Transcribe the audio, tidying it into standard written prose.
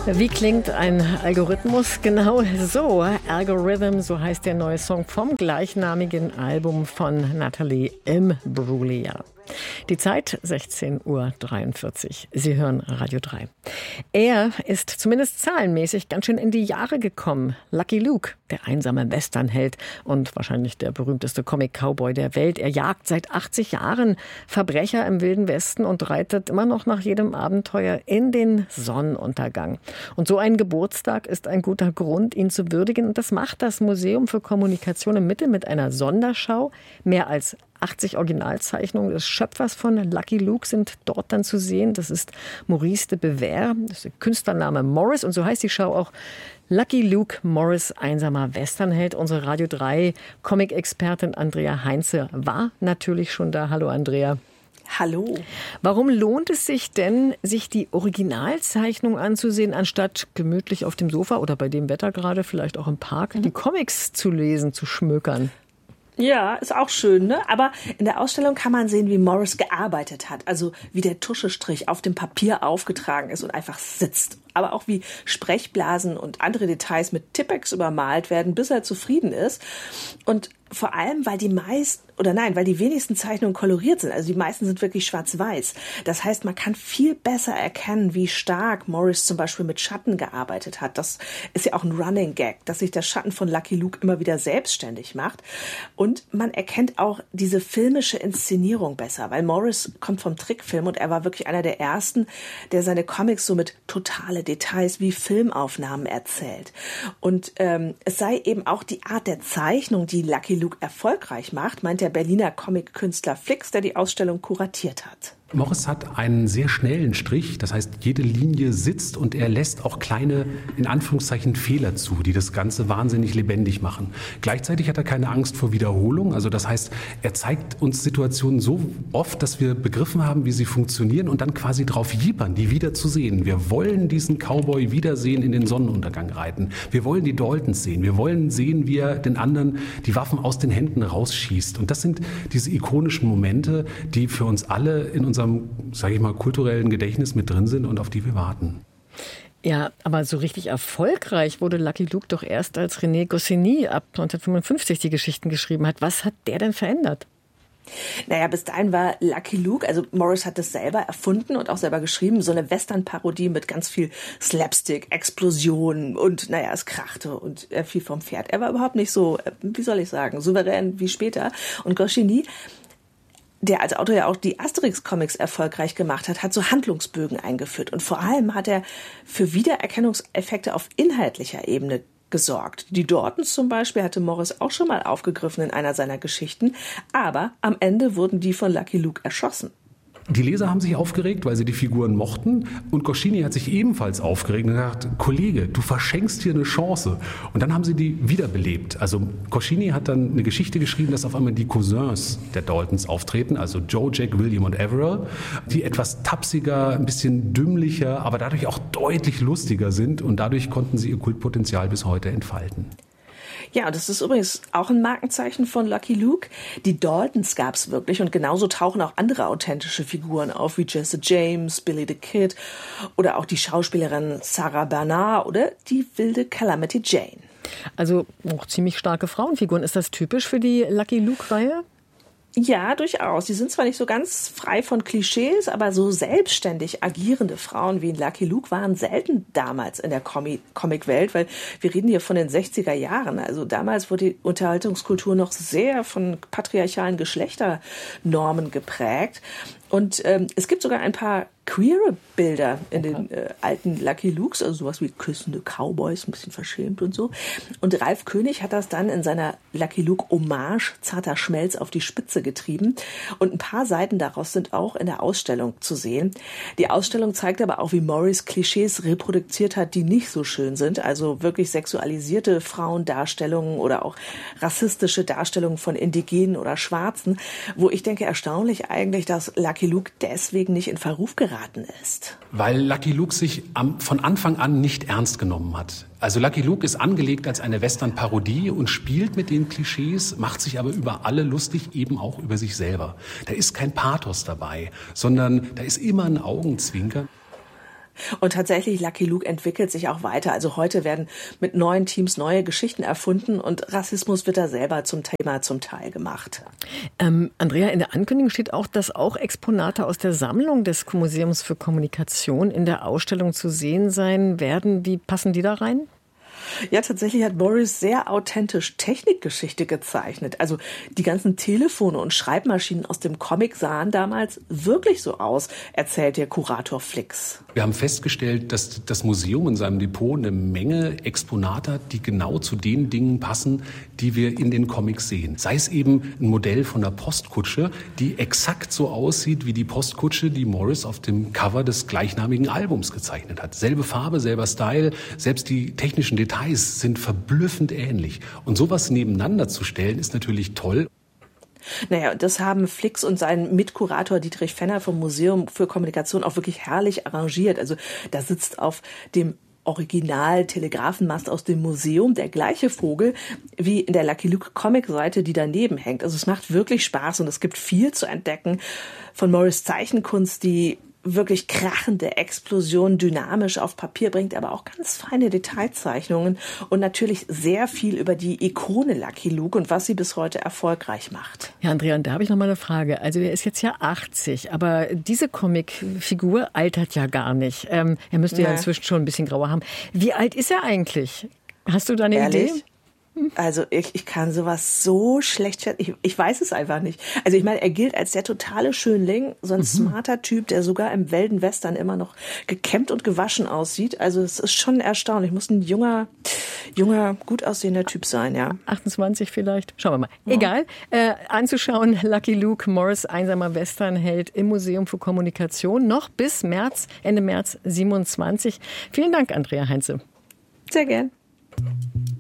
Wie klingt ein Algorithmus? Genau so. Algorithm, so heißt der neue Song vom gleichnamigen Album von Natalie Imbruglia. Die Zeit 16:43 Uhr. Sie hören Radio 3. Er ist zumindest zahlenmäßig ganz schön in die Jahre gekommen. Lucky Luke, der einsame Westernheld und wahrscheinlich der berühmteste Comic-Cowboy der Welt. Er jagt seit 80 Jahren Verbrecher im Wilden Westen und reitet immer noch nach jedem Abenteuer in den Sonnenuntergang. Und so ein Geburtstag ist ein guter Grund, ihn zu würdigen. Und das macht das Museum für Kommunikation in Mitte mit einer Sonderschau. Mehr als 80 Originalzeichnungen des Schöpfers von Lucky Luke sind dort dann zu sehen. Das ist Maurice de Bever, das ist der Künstlername Morris. Und so heißt die Schau auch Lucky Luke Morris, einsamer Westernheld. Unsere Radio 3 Comic-Expertin Andrea Heinze war natürlich schon da. Hallo Andrea. Hallo. Warum lohnt es sich denn, sich die Originalzeichnung anzusehen, anstatt gemütlich auf dem Sofa oder bei dem Wetter gerade vielleicht auch im Park die Comics zu lesen, zu schmökern? Ja, ist auch schön, ne? Aber in der Ausstellung kann man sehen, wie Morris gearbeitet hat. Also wie der Tuschestrich auf dem Papier aufgetragen ist und einfach sitzt. Aber auch wie Sprechblasen und andere Details mit Tippex übermalt werden, bis er zufrieden ist. Und vor allem, weil die wenigsten Zeichnungen koloriert sind. Also die meisten sind wirklich schwarz-weiß. Das heißt, man kann viel besser erkennen, wie stark Morris zum Beispiel mit Schatten gearbeitet hat. Das ist ja auch ein Running Gag, dass sich der Schatten von Lucky Luke immer wieder selbstständig macht. Und man erkennt auch diese filmische Inszenierung besser, weil Morris kommt vom Trickfilm und er war wirklich einer der ersten, der seine Comics so mit totale Details wie Filmaufnahmen erzählt. Und es sei eben auch die Art der Zeichnung, die Lucky Luke erfolgreich macht, meint der Berliner Comic-Künstler Flix, der die Ausstellung kuratiert hat. Morris hat einen sehr schnellen Strich, das heißt, jede Linie sitzt und er lässt auch kleine, in Anführungszeichen, Fehler zu, die das Ganze wahnsinnig lebendig machen. Gleichzeitig hat er keine Angst vor Wiederholung, also das heißt, er zeigt uns Situationen so oft, dass wir begriffen haben, wie sie funktionieren und dann quasi drauf jippern, die wieder zu sehen. Wir wollen diesen Cowboy wiedersehen, in den Sonnenuntergang reiten. Wir wollen die Daltons sehen. Wir wollen sehen, wie er den anderen die Waffen aus den Händen rausschießt. Und das sind diese ikonischen Momente, die für uns alle in unserem, sage ich mal, kulturellen Gedächtnis mit drin sind und auf die wir warten. Ja, aber so richtig erfolgreich wurde Lucky Luke doch erst, als René Goscinny ab 1955 die Geschichten geschrieben hat. Was hat der denn verändert? Naja, bis dahin war Lucky Luke, also Morris hat das selber erfunden und auch selber geschrieben, so eine Western-Parodie mit ganz viel Slapstick, Explosionen und naja, es krachte und er fiel vom Pferd. Er war überhaupt nicht so, wie soll ich sagen, souverän wie später. Und Goscinny, der als Autor ja auch die Asterix-Comics erfolgreich gemacht hat, hat so Handlungsbögen eingeführt. Und vor allem hat er für Wiedererkennungseffekte auf inhaltlicher Ebene gesorgt. Die Daltons zum Beispiel hatte Morris auch schon mal aufgegriffen in einer seiner Geschichten, aber am Ende wurden die von Lucky Luke erschossen. Die Leser haben sich aufgeregt, weil sie die Figuren mochten. Und Goscinny hat sich ebenfalls aufgeregt und gesagt, Kollege, du verschenkst hier eine Chance. Und dann haben sie die wiederbelebt. Also Goscinny hat dann eine Geschichte geschrieben, dass auf einmal die Cousins der Daltons auftreten, also Joe, Jack, William und Averell, die etwas tapsiger, ein bisschen dümmlicher, aber dadurch auch deutlich lustiger sind. Und dadurch konnten sie ihr Kultpotenzial bis heute entfalten. Ja, das ist übrigens auch ein Markenzeichen von Lucky Luke. Die Daltons gab es wirklich und genauso tauchen auch andere authentische Figuren auf, wie Jesse James, Billy the Kid oder auch die Schauspielerin Sarah Bernard oder die wilde Calamity Jane. Also auch ziemlich starke Frauenfiguren. Ist das typisch für die Lucky Luke-Reihe? Ja, durchaus. Die sind zwar nicht so ganz frei von Klischees, aber so selbstständig agierende Frauen wie Lucky Luke waren selten damals in der Comicwelt, weil wir reden hier von den 60er Jahren. Also damals wurde die Unterhaltungskultur noch sehr von patriarchalen Geschlechternormen geprägt. Und es gibt sogar ein paar queere Bilder in den alten Lucky Lukes, also sowas wie küssende Cowboys, ein bisschen verschämt und so. Und Ralf König hat das dann in seiner Lucky Luke Hommage zarter Schmelz auf die Spitze getrieben. Und ein paar Seiten daraus sind auch in der Ausstellung zu sehen. Die Ausstellung zeigt aber auch, wie Morris Klischees reproduziert hat, die nicht so schön sind. Also wirklich sexualisierte Frauendarstellungen oder auch rassistische Darstellungen von Indigenen oder Schwarzen, wo ich denke, erstaunlich eigentlich, dass Lucky Luke deswegen nicht in Verruf geraten ist. Weil Lucky Luke sich von Anfang an nicht ernst genommen hat. Also Lucky Luke ist angelegt als eine Western-Parodie und spielt mit den Klischees, macht sich aber über alle lustig, eben auch über sich selber. Da ist kein Pathos dabei, sondern da ist immer ein Augenzwinker. Und tatsächlich, Lucky Luke entwickelt sich auch weiter. Also heute werden mit neuen Teams neue Geschichten erfunden und Rassismus wird da selber zum Thema zum Teil gemacht. Andrea, in der Ankündigung steht auch, dass auch Exponate aus der Sammlung des Museums für Kommunikation in der Ausstellung zu sehen sein werden. Wie passen die da rein? Ja, tatsächlich hat Morris sehr authentisch Technikgeschichte gezeichnet. Also die ganzen Telefone und Schreibmaschinen aus dem Comic sahen damals wirklich so aus, erzählt der Kurator Flix. Wir haben festgestellt, dass das Museum in seinem Depot eine Menge Exponate hat, die genau zu den Dingen passen, die wir in den Comics sehen. Sei es eben ein Modell von der Postkutsche, die exakt so aussieht wie die Postkutsche, die Morris auf dem Cover des gleichnamigen Albums gezeichnet hat. Selbe Farbe, selber Style, selbst die technischen Details sind verblüffend ähnlich. Und sowas nebeneinander zu stellen, ist natürlich toll. Naja, das haben Flix und sein Mitkurator Dietrich Fenner vom Museum für Kommunikation auch wirklich herrlich arrangiert. Also da sitzt auf dem Original-Telegrafenmast aus dem Museum der gleiche Vogel wie in der Lucky Luke Comic-Seite, die daneben hängt. Also es macht wirklich Spaß und es gibt viel zu entdecken von Morris' Zeichenkunst, die wirklich krachende Explosion dynamisch auf Papier bringt, aber auch ganz feine Detailzeichnungen und natürlich sehr viel über die Ikone Lucky Luke und was sie bis heute erfolgreich macht. Ja, Andrea, und da habe ich noch mal eine Frage. Also er ist jetzt ja 80, aber diese Comicfigur altert ja gar nicht. Er müsste ja inzwischen schon ein bisschen grauer haben. Wie alt ist er eigentlich? Hast du da eine Idee? Also ich kann sowas so schlecht schätzen. Ich weiß es einfach nicht. Also ich meine, er gilt als der totale Schönling, so ein smarter Typ, der sogar im Wilden Western immer noch gekämmt und gewaschen aussieht. Also es ist schon erstaunlich. Muss ein junger, gut aussehender Typ sein, ja. 28 vielleicht. Schauen wir mal. Ja. Egal. Anzuschauen, Lucky Luke, Morris, einsamer Westernheld im Museum für Kommunikation. Noch bis Ende März 27. Vielen Dank, Andrea Heinze. Sehr gern.